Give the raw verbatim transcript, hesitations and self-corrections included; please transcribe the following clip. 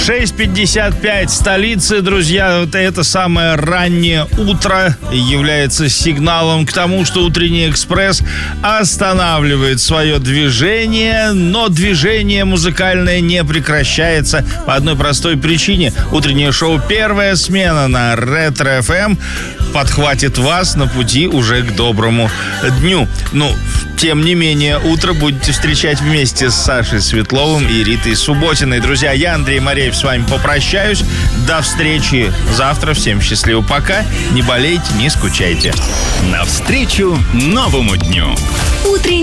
шесть пятьдесят пять столицы, друзья. Вот это самое раннее утро является сигналом к тому, что утренний экспресс останавливает свое движение, но движение музыкальное не прекращается по одной простой причине. Утреннее шоу «Первая смена» на Ретро-эф эм подхватит вас на пути уже к доброму дню. Ну, тем не менее, утро будете встречать вместе с Сашей Светловым и Ритой Субботиной. Друзья, я, Андрей Мореев, с вами попрощаюсь. До встречи завтра. Всем счастливо. Пока. Не болейте, не скучайте. Навстречу новому дню. Утренний